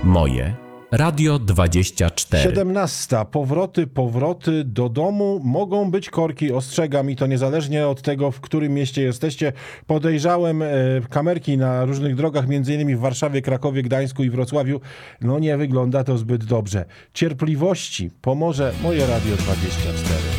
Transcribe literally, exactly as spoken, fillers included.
Moje Radio dwadzieścia cztery. siedemnasta. Powroty, powroty do domu. Mogą być korki, ostrzegam, i to niezależnie od tego, w którym mieście jesteście. Podejrzałem e, kamerki na różnych drogach, między innymi w Warszawie, Krakowie, Gdańsku i Wrocławiu. No nie wygląda to zbyt dobrze. Cierpliwości pomoże Moje Radio dwadzieścia cztery.